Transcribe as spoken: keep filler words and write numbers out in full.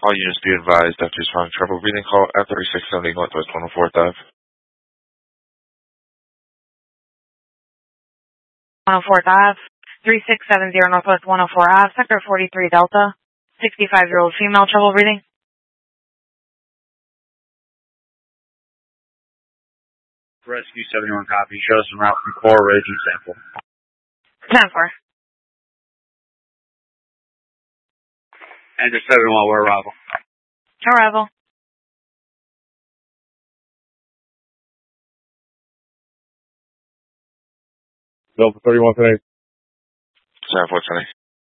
All units be advised after you're having trouble breathing, call at thirty-six seventy Northwest one oh fourth Avenue. one oh fourth Avenue, thirty-six seventy Northwest one oh four Avenue, Sector forty-three Delta, sixty-five-year-old female, trouble breathing. Rescue seventy-one copy, shows en route from Coral Ridge and Sample. ten four. Enter seventy-one, we're arrival. Arrival. Delta thirty-one today. Seven four twenty.